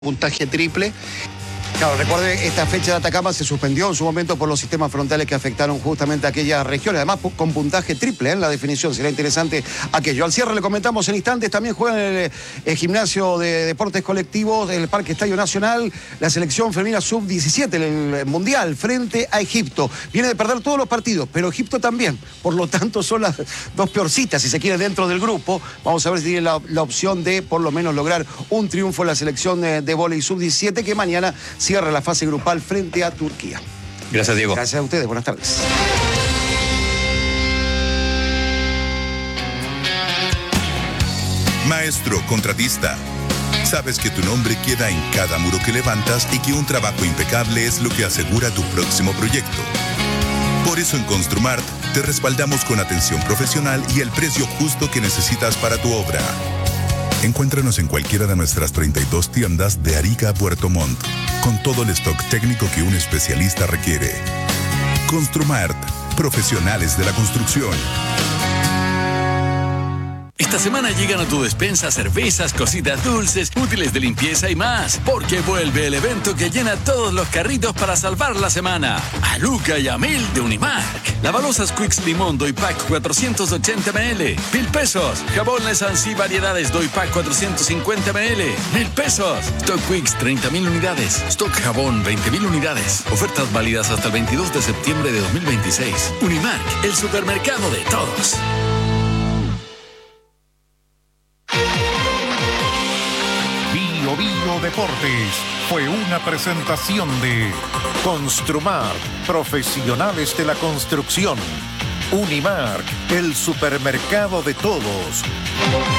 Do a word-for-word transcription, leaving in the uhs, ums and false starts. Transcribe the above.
puntaje triple. Claro, recuerde, esta fecha de Atacama se suspendió en su momento por los sistemas frontales que afectaron justamente a aquellas regiones, además con puntaje triple ¿eh? en la definición, será interesante aquello. Al cierre le comentamos en instantes, también juega en el, el gimnasio de deportes colectivos del Parque Estadio Nacional, la selección femenina sub diecisiete, el Mundial, frente a Egipto. Viene de perder todos los partidos, pero Egipto también, por lo tanto son las dos peorcitas, si se quiere, dentro del grupo. Vamos a ver si tiene la, la opción de por lo menos lograr un triunfo en la selección de, de vóley sub diecisiete, que mañana cierra la fase grupal frente a Turquía. Gracias, Diego. Gracias a ustedes, buenas tardes. Maestro contratista, sabes que tu nombre queda en cada muro que levantas y que un trabajo impecable es lo que asegura tu próximo proyecto. Por eso en Construmart te respaldamos con atención profesional y el precio justo que necesitas para tu obra. Encuéntranos en cualquiera de nuestras treinta y dos tiendas de Arica a Puerto Montt, con todo el stock técnico que un especialista requiere. Construmart, profesionales de la construcción. Esta semana llegan a tu despensa cervezas, cositas dulces, útiles de limpieza y más, porque vuelve el evento que llena todos los carritos para salvar la semana. A Luca y a Mil de Unimark. Lavalosas Quicks Limón Doy Pack cuatrocientos ochenta mililitros. Mil pesos. Jabón Lesansi Variedades Doy Pack cuatrocientos cincuenta mililitros. Mil pesos. Stock Quicks treinta mil unidades. Stock Jabón veinte mil unidades. Ofertas válidas hasta el veintidós de septiembre de dos mil veintiséis. Unimark, el supermercado de todos. Bio Bio Deportes fue una presentación de Construmart, profesionales de la construcción. Unimark, el supermercado de todos.